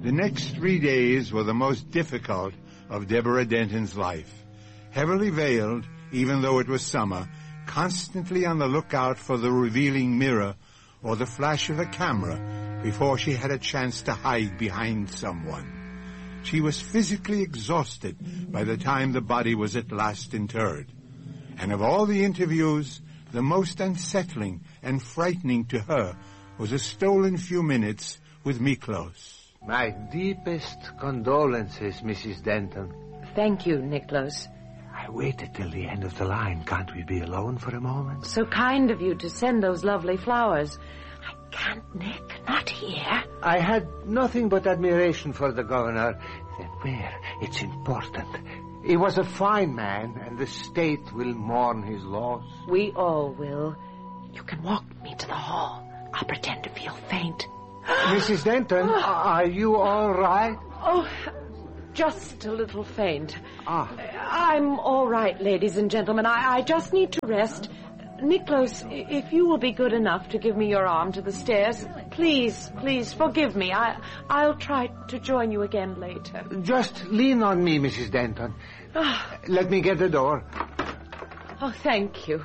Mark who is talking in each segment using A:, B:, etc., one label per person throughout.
A: The next 3 days were the most difficult of Deborah Denton's life. Heavily veiled, even though it was summer, constantly on the lookout for the revealing mirror or the flash of a camera before she had a chance to hide behind someone. She was physically exhausted by the time the body was at last interred. And of all the interviews, the most unsettling and frightening to her was a stolen few minutes with Miklos.
B: My deepest condolences, Mrs. Denton.
C: Thank you, Niklos.
B: I waited till the end of the line. Can't we be alone for a moment?
C: So kind of you to send those lovely flowers. I can't, Nick. Not here.
B: I had nothing but admiration for the governor. Then where? It's important. He was a fine man, and the state will mourn his loss.
C: We all will. You can walk me to the hall. I'll pretend to feel faint.
B: Mrs. Denton, are you all right?
C: Oh, just a little faint.
B: Ah.
C: I'm all right, ladies and gentlemen. I just need to rest. Niklos, if you will be good enough to give me your arm to the stairs, please, forgive me. I'll try to join you again later.
B: Just lean on me, Mrs. Denton. Let me get the door.
C: Oh, thank you.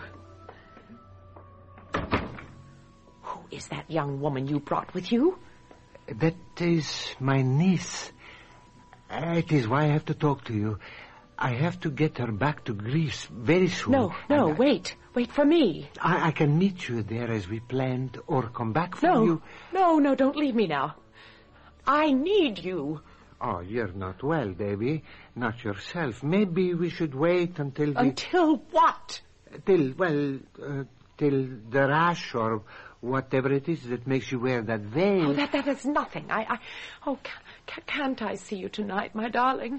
C: Who is that young woman you brought with you?
B: That is my niece. It is why I have to talk to you. I have to get her back to Greece very soon.
C: No, wait. Wait for me.
B: I can meet you there as we planned, or come back for you.
C: No, don't leave me now. I need you.
B: Oh, you're not well, Davy. Not yourself. Maybe we should wait until
C: Until what?
B: Till the rash or whatever it is that makes you wear that veil.
C: Oh, that is nothing. Can't I see you tonight, my darling?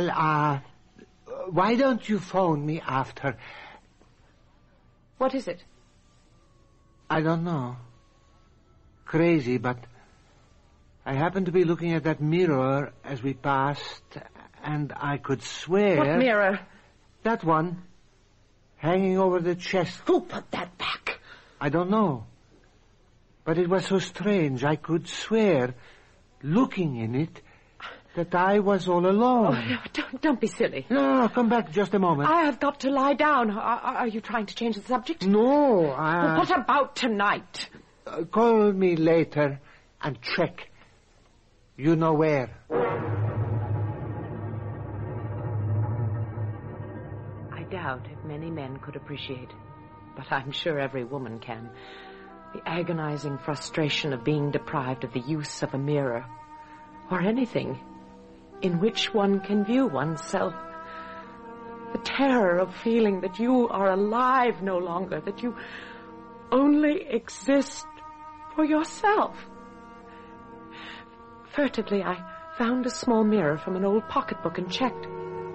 B: Why don't you phone me after?
C: What is it?
B: I don't know. Crazy, but I happened to be looking at that mirror as we passed, and I could swear...
C: What mirror?
B: That one, hanging over the chest.
C: Who put that back?
B: I don't know. But it was so strange. I could swear, looking in it, that I was all alone.
C: Oh, no, don't be silly.
B: No, come back just a moment.
C: I have got to lie down. Are you trying to change the subject?
B: No,
C: Well, what about tonight?
B: Call me later and check. You know where.
C: I doubt if many men could appreciate, but I'm sure every woman can, the agonizing frustration of being deprived of the use of a mirror, or anything in which one can view oneself. The terror of feeling that you are alive no longer, that you only exist for yourself. Furtively, I found a small mirror from an old pocketbook and checked.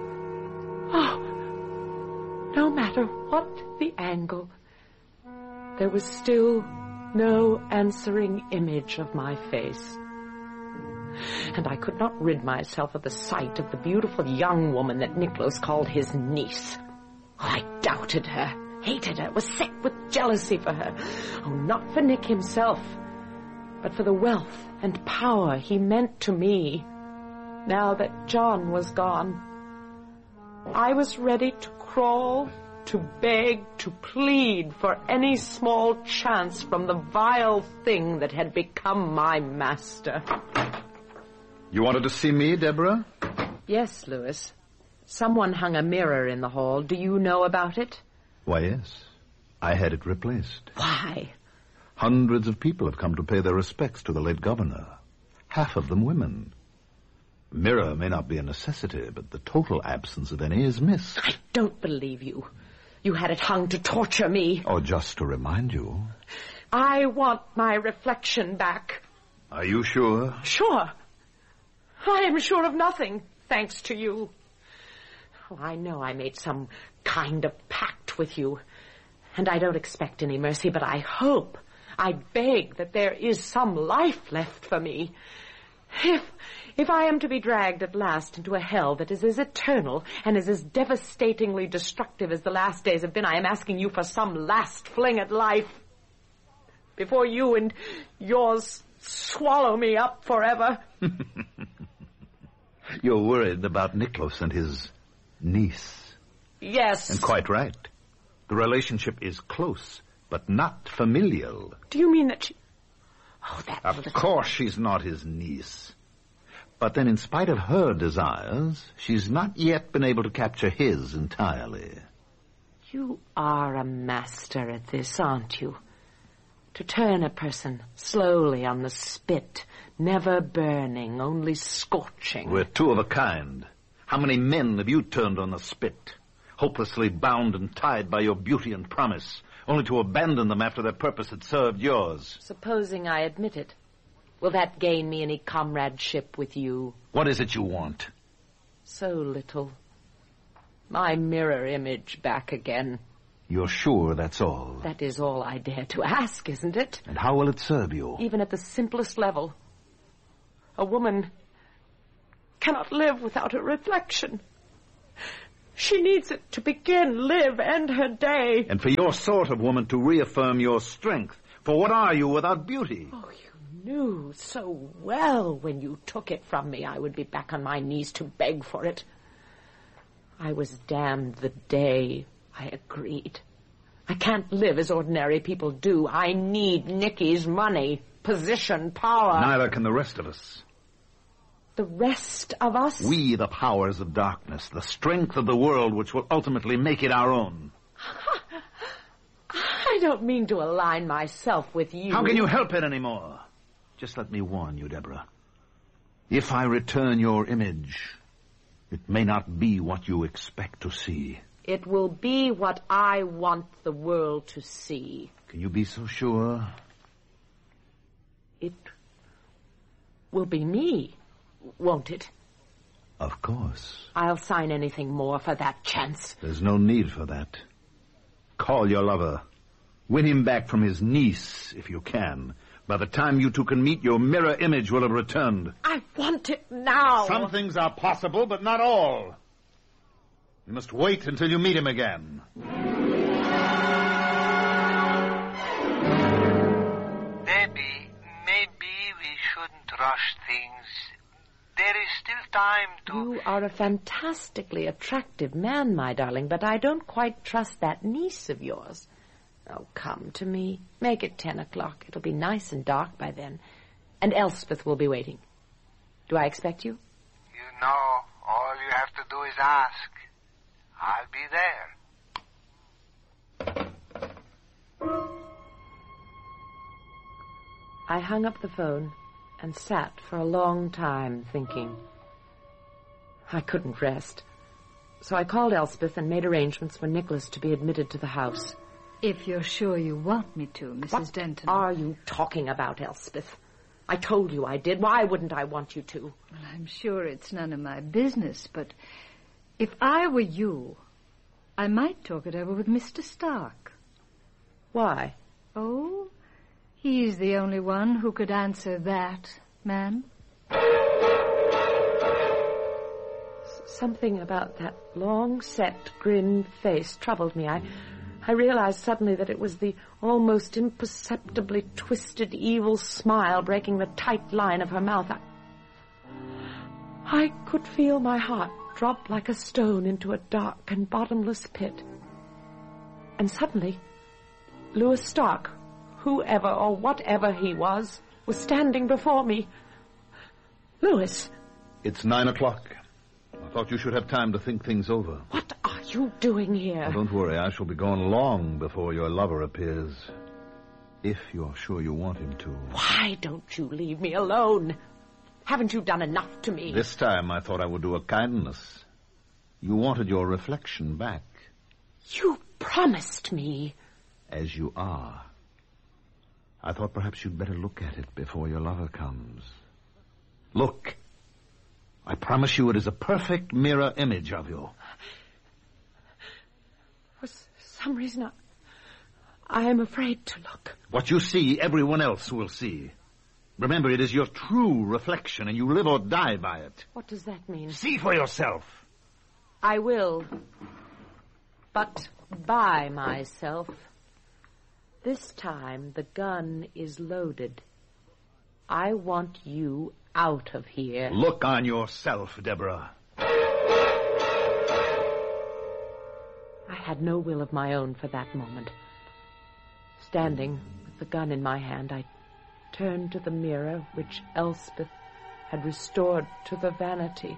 C: Oh, no matter what the angle, there was still no answering image of my face. And I could not rid myself of the sight of the beautiful young woman that Niklos called his niece. I doubted her, hated her, was sick with jealousy for her. Oh, not for Nick himself, but for the wealth and power he meant to me. Now that John was gone, I was ready to crawl, to beg, to plead for any small chance from the vile thing that had become my master.
D: You wanted to see me, Deborah?
C: Yes, Louis. Someone hung a mirror in the hall. Do you know about it?
D: Why, yes. I had it replaced.
C: Why?
D: Hundreds of people have come to pay their respects to the late governor. Half of them women. Mirror may not be a necessity, but the total absence of any is missed.
C: I don't believe you. You had it hung to torture me.
D: Or just to remind you.
C: I want my reflection back.
D: Are you sure?
C: Sure. I am sure of nothing, thanks to you. Oh, I know I made some kind of pact with you, and I don't expect any mercy, but I hope, I beg that there is some life left for me. If I am to be dragged at last into a hell that is as eternal and is as devastatingly destructive as the last days have been, I am asking you for some last fling at life before you and yours swallow me up forever.
D: You're worried about Nicholas and his niece.
C: Yes.
D: And quite right. The relationship is close, but not familial.
C: Do you mean that she... Oh, that
D: Of course she's not his niece. But then in spite of her desires, she's not yet been able to capture his entirely.
C: You are a master at this, aren't you? To turn a person slowly on the spit, never burning, only scorching.
D: We're two of a kind. How many men have you turned on the spit? Hopelessly bound and tied by your beauty and promise, only to abandon them after their purpose had served yours.
C: Supposing I admit it, will that gain me any comradeship with you?
D: What is it you want?
C: So little. My mirror image back again.
D: You're sure that's all?
C: That is all I dare to ask, isn't it?
D: And how will it serve you?
C: Even at the simplest level. A woman cannot live without a reflection. She needs it to begin, live, end her day.
D: And for your sort of woman to reaffirm your strength. For what are you without beauty?
C: Oh, you knew so well when you took it from me I would be back on my knees to beg for it. I was damned the day I agreed. I can't live as ordinary people do. I need Nicky's money, position, power.
D: Neither can the rest of us.
C: The rest of us?
D: We, the powers of darkness, the strength of the world which will ultimately make it our own.
C: I don't mean to align myself with you.
D: How can you help it anymore? Just let me warn you, Deborah. If I return your image, it may not be what you expect to see.
C: It will be what I want the world to see.
D: Can you be so sure?
C: It will be me, won't it?
D: Of course.
C: I'll sign anything more for that chance.
D: There's no need for that. Call your lover. Win him back from his niece, if you can. By the time you two can meet, your mirror image will have returned.
C: I want it now.
D: Some things are possible, but not all. You must wait until you meet him again.
E: Debbie, maybe we shouldn't rush things. There is still time to...
C: You are a fantastically attractive man, my darling, but I don't quite trust that niece of yours. Oh, come to me. Make it 10 o'clock. It'll be nice and dark by then. And Elspeth will be waiting. Do I expect you?
E: You know, all you have to do is ask. I'll be there.
C: I hung up the phone and sat for a long time thinking. I couldn't rest. So I called Elspeth and made arrangements for Nicholas to be admitted to the house.
F: If you're sure you want me to, Mrs. Denton.
C: What are you talking about, Elspeth? I told you I did. Why wouldn't I want you to?
F: Well, I'm sure it's none of my business, but if I were you, I might talk it over with Mr. Stark.
C: Why?
F: Oh, he's the only one who could answer that, ma'am.
C: Something about that long-set, grim face troubled me. I realized suddenly that it was the almost imperceptibly twisted, evil smile breaking the tight line of her mouth. I could feel my heart drop like a stone into a dark and bottomless pit. And suddenly, Louis Stark, whoever or whatever he was standing before me. Louis!
D: It's 9 o'clock. I thought you should have time to think things over.
C: What are you doing here?
D: Oh, don't worry, I shall be gone long before your lover appears. If you're sure you want him to.
C: Why don't you leave me alone? Haven't you done enough to me?
D: This time I thought I would do a kindness. You wanted your reflection back.
C: You promised me.
D: As you are. I thought perhaps you'd better look at it before your lover comes. Look. I promise you it is a perfect mirror image of you.
C: For some reason, I am afraid to look.
D: What you see, everyone else will see. Remember, it is your true reflection, and you live or die by it.
C: What does that mean?
D: See for yourself.
C: I will. But by myself. This time, the gun is loaded. I want you out of here.
D: Look on yourself, Deborah.
C: I had no will of my own for that moment. Standing with the gun in my hand, I turned to the mirror which Elspeth had restored to the vanity.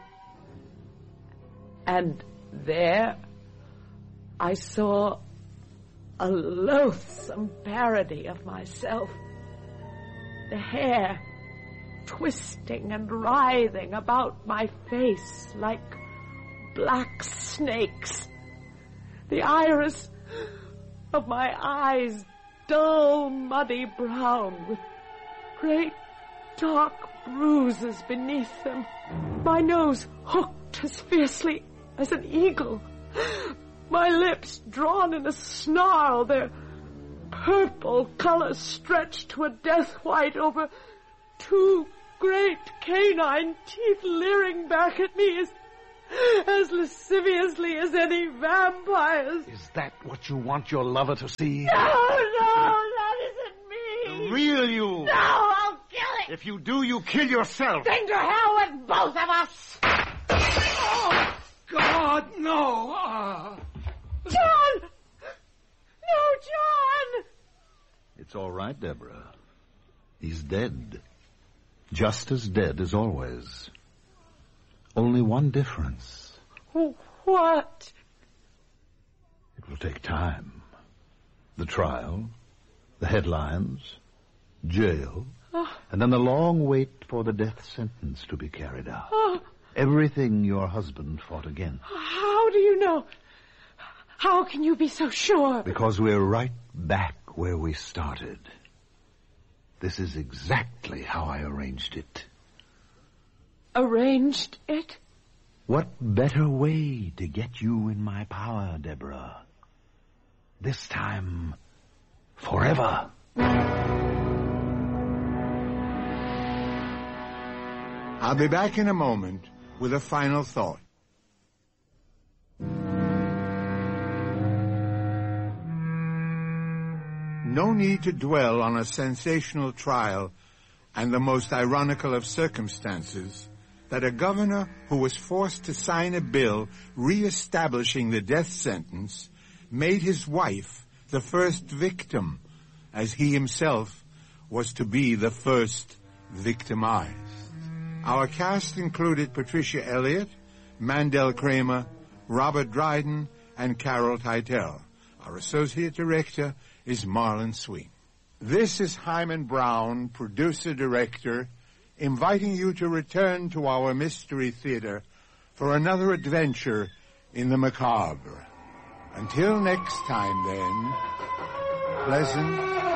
C: And there I saw a loathsome parody of myself. The hair twisting and writhing about my face like black snakes. The iris of my eyes dull, muddy brown with great dark bruises beneath them. My nose hooked as fiercely as an eagle. My lips drawn in a snarl, their purple color stretched to a death white over two great canine teeth leering back at me as lasciviously as any vampires.
D: Is that what you want your lover to see?
C: No, that isn't me.
D: The real you.
C: No, I'll kill it.
D: If you do, you kill yourself.
C: Then to hell with both of us.
A: Oh, God, no.
C: John! No, John!
D: It's all right, Deborah. He's dead. Just as dead as always. Only one difference.
C: What?
D: It will take time. The trial, the headlines, jail, and then the long wait for the death sentence to be carried out. Everything your husband fought against.
C: How do you know? How can you be so sure?
D: Because we're right back where we started. This is exactly how I arranged it.
C: Arranged it?
D: What better way to get you in my power, Deborah? This time, forever.
A: I'll be back in a moment with a final thought. No need to dwell on a sensational trial and the most ironical of circumstances, that a governor who was forced to sign a bill re-establishing the death sentence made his wife the first victim, as he himself was to be the first victimized. Our cast included Patricia Elliott, Mandel Kramer, Robert Dryden, and Carol Teitel. Our associate director is Marlon Sween. This is Hyman Brown, producer-director, inviting you to return to our Mystery Theater for another adventure in the macabre. Until next time, then, pleasant